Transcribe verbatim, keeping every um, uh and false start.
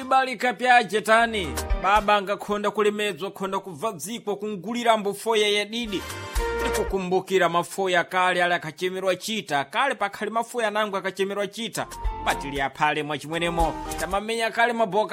mbali kapya jetani baba angakhonda kulemedzwa khonda kubva dziko kungulira mbufoya yadidi kukumbukira mafoya kale ali akachemerwa chita kale pakhali mafoya nangu akachemerwa chita patili aphale mwachimwenemo tamamenya kale maboka